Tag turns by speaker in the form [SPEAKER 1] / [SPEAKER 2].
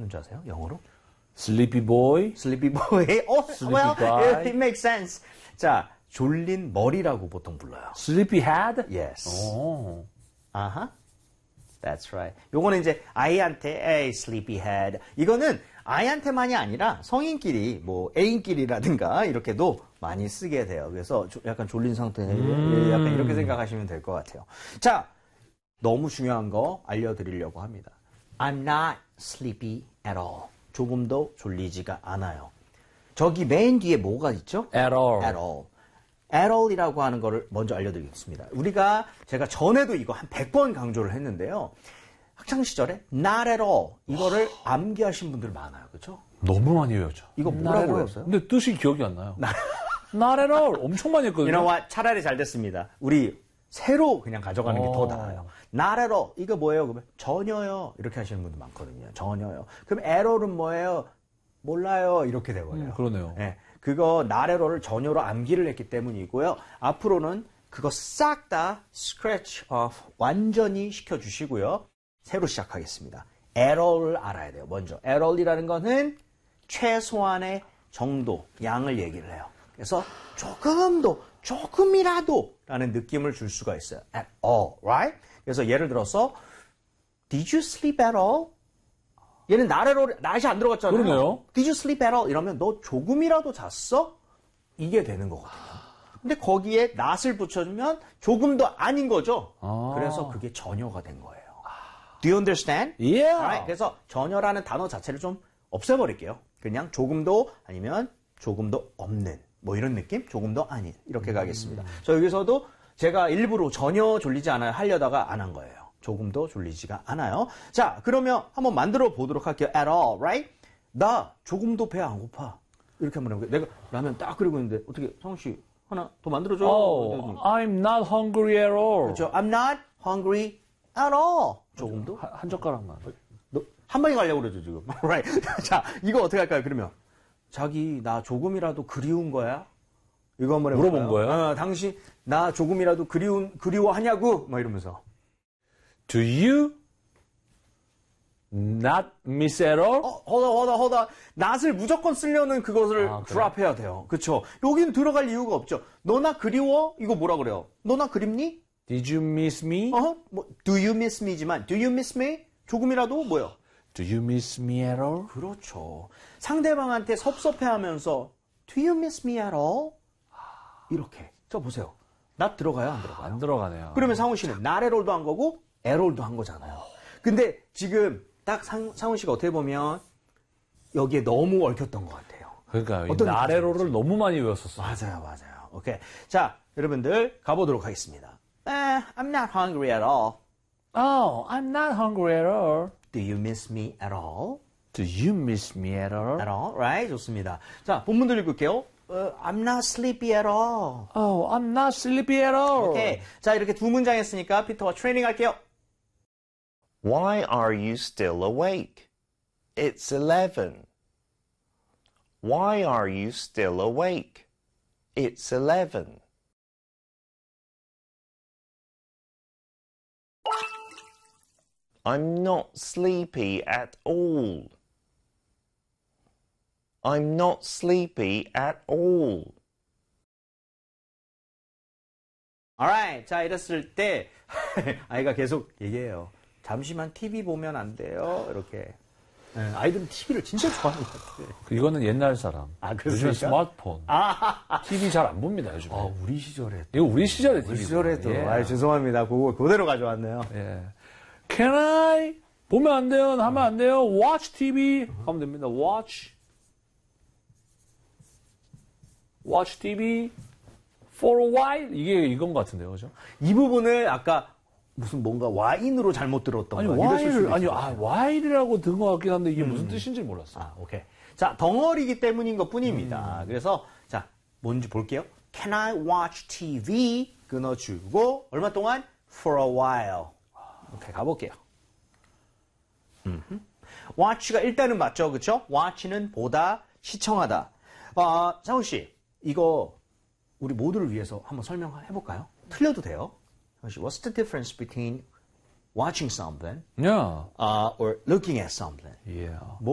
[SPEAKER 1] 하는 줄 아세요? 영어로?
[SPEAKER 2] Sleepy boy.
[SPEAKER 1] Sleepy boy.
[SPEAKER 2] Sleepy guy.
[SPEAKER 1] it makes sense. 자, 졸린 머리라고 보통 불러요.
[SPEAKER 2] Sleepy head.
[SPEAKER 1] Yes.
[SPEAKER 2] 오.
[SPEAKER 1] 아하. That's right. 요거는 이제 아이한테 hey, sleepy head. 이거는 아이한테만이 아니라 성인끼리 뭐 애인끼리라든가 이렇게도 많이 쓰게 돼요. 그래서 약간 졸린 상태 약간 이렇게 생각하시면 될 것 같아요. 자, 너무 중요한 거 알려드리려고 합니다. I'm not sleepy at all. 조금도 졸리지가 않아요. 저기 맨 뒤에 뭐가 있죠?
[SPEAKER 2] At all.
[SPEAKER 1] At all. At all이라고 하는 거를 먼저 알려드리겠습니다. 제가 전에도 이거 한 100번 강조를 했는데요. 학창시절에 not at all 이거를 암기하신 분들 많아요. 그렇죠?
[SPEAKER 2] 너무 많이 외웠죠.
[SPEAKER 1] 이거 뭐라고 외웠어요?
[SPEAKER 2] 근데 뜻이 기억이 안 나요. Not at all. 엄청 많이 했거든요.
[SPEAKER 1] You know what? 차라리 잘 됐습니다. 우리 새로 그냥 가져가는 게 더 나아요. Not at all. 이거 뭐예요? 그러면 전혀요. 이렇게 하시는 분들 많거든요. 전혀요. 그럼 at all은 뭐예요? 몰라요. 이렇게 돼버려요.
[SPEAKER 2] 그러네요.
[SPEAKER 1] 네, 그거 not at all을 전혀로 암기를 했기 때문이고요. 앞으로는 그거 싹 다 scratch off 완전히 시켜주시고요. 새로 시작하겠습니다. at all을 알아야 돼요. 먼저 at all이라는 거는 최소한의 정도, 양을 얘기를 해요. 그래서 조금이라도 라는 느낌을 줄 수가 있어요. at all, right? 그래서 예를 들어서 Did you sleep at all? 얘는 낫이 안 들어갔잖아요.
[SPEAKER 2] 그러네요.
[SPEAKER 1] Did you sleep at all? 이러면 너 조금이라도 잤어? 이게 되는 거거든요. 근데 거기에 낫을 붙여주면 조금도 아닌 거죠. 그래서 그게 전혀가 된 거예요. Do you understand?
[SPEAKER 2] Yeah.
[SPEAKER 1] Alright, 그래서 전혀라는 단어 자체를 좀 없애버릴게요. 그냥 조금도 아니면 조금도 없는 뭐 이런 느낌? 조금도 아닌 이렇게 가겠습니다. 저 여기서도 제가 일부러 전혀 졸리지 않아요 하려다가 안 한 거예요. 조금도 졸리지가 않아요. 자, 그러면 한번 만들어 보도록 할게요. At all, right? 나 조금도 배 안 고파. 이렇게 한번 해볼게요. 내가 라면 딱 끓이고 있는데 어떻게 성우 씨 하나 더 만들어줘.
[SPEAKER 2] Oh, I'm not hungry at all.
[SPEAKER 1] 그렇죠. I'm not hungry at all. 조금도?
[SPEAKER 2] 한 젓가락만.
[SPEAKER 1] 너 한 방에 가려고 그러죠 지금. Right. 자, 이거 어떻게 할까요? 그러면 자기 나 조금이라도 그리운 거야? 이거 한번 해볼까요?
[SPEAKER 2] 물어본 거예요?
[SPEAKER 1] 당신 나 조금이라도 그리워하냐고? 막 이러면서.
[SPEAKER 2] Do you not miss at all?
[SPEAKER 1] hold on. not을 무조건 쓰려는 그것을 드랍해야 돼요. 그렇죠? 여긴 들어갈 이유가 없죠. 너 나 그리워? 이거 뭐라 그래요? 너 나 그립니?
[SPEAKER 2] Did you miss me?
[SPEAKER 1] 뭐 do you miss me지만 do you miss me? 조금이라도 뭐요?
[SPEAKER 2] Do you miss me at all?
[SPEAKER 1] 그렇죠. 상대방한테 섭섭해하면서 do you miss me at all? 이렇게. 저 보세요. not 들어가요? 안 들어가요?
[SPEAKER 2] 안 들어가네요.
[SPEAKER 1] 그러면 상훈 씨는 not at all도 한 거고 at all도 한 거잖아요. 근데 지금 딱 상훈 씨가 어떻게 보면 여기에 너무 얽혔던 것 같아요.
[SPEAKER 2] 그러니까 이 나레로를 너무 많이 외웠었어요.
[SPEAKER 1] 맞아요. 오케이. 자, 여러분들 가보도록 하겠습니다. I'm not hungry at all.
[SPEAKER 2] Oh, I'm not hungry at all.
[SPEAKER 1] Do you miss me at all?
[SPEAKER 2] Do you miss me at all?
[SPEAKER 1] At all, right? 좋습니다. 자, 본문들 읽을게요. I'm not sleepy at all.
[SPEAKER 2] Oh, I'm not sleepy at all.
[SPEAKER 1] 오케이. 자, 이렇게 두 문장 했으니까 피터와 트레이닝 할게요.
[SPEAKER 3] Why are you still awake? It's 11. Why are you still awake? It's 11. I'm not sleepy at all. I'm not sleepy at all.
[SPEAKER 1] Alright. 자, 이랬을 때 아이가 계속 얘기해요. 잠시만 TV 보면 안 돼요. 이렇게. 네, 아이들은 TV를 진짜 좋아하는 것 같아요.
[SPEAKER 2] 이거는 옛날 사람.
[SPEAKER 1] 그렇습니까?
[SPEAKER 2] 요즘에 스마트폰. TV 잘 안 봅니다, 요즘에.
[SPEAKER 1] 우리 시절에.
[SPEAKER 2] 이거 우리 시절에 TV.
[SPEAKER 1] 우리 시절에도.
[SPEAKER 2] 예.
[SPEAKER 1] 죄송합니다. 그대로 가져왔네요.
[SPEAKER 2] 예. Can I? 보면 안 돼요? 하면 안 돼요? Watch TV? 하면 됩니다. Watch TV for a while? 이게 이건 것 같은데요, 그죠?
[SPEAKER 1] 이 부분을 아까 무슨 뭔가 와인으로 잘못 들었던 거야.
[SPEAKER 2] while이라고 든 것 같긴 한데 이게 무슨 뜻인지 몰랐어요.
[SPEAKER 1] 오케이. 자, 덩어리기 때문인 것 뿐입니다. 그래서, 자, 뭔지 볼게요. Can I watch TV? 끊어주고, 얼마 동안? For a while. 오케이, 가볼게요. watch가 일단은 맞죠, 그쵸? watch는 보다, 시청하다. 상훈씨, 이거 우리 모두를 위해서 한번 설명해볼까요? 틀려도 돼요. 상훈씨, what's the difference between watching something
[SPEAKER 2] Yeah.
[SPEAKER 1] or looking at something?
[SPEAKER 2] Yeah.